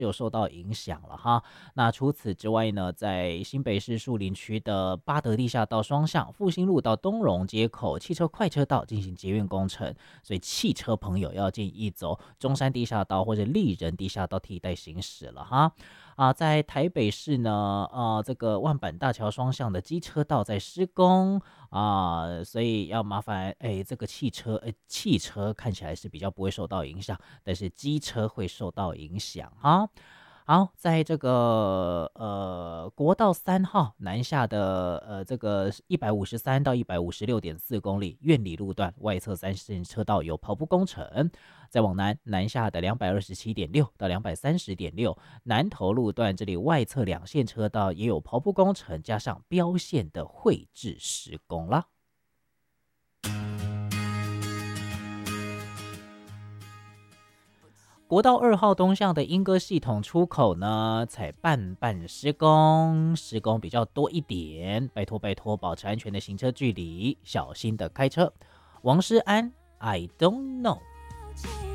有受到影响了哈。那除此之外呢，在新北市树林区的八德地下道双向复兴路到东荣街口汽车快车道进行捷运工程，所以汽车朋友要建议走中山地下道或者立人地下道替代行驶了哈。在台北市呢，这个万板大桥双向的机车道在施工所以要麻烦这个汽车看起来是比较不会受到影响，但是机车会受到影响哈。好，在这个国道3号南下的这个153到156.4公里苑里路段外侧30车道有跑步工程，再往南下的227.6到230.6南投路段这里外侧2线车道也有跑步工程，加上标线的绘制施工啦。国道2号东向的莺歌系统出口呢，才半施工，施工比较多一点，拜托保持安全的行车距离，小心的开车。王诗安 I don't know。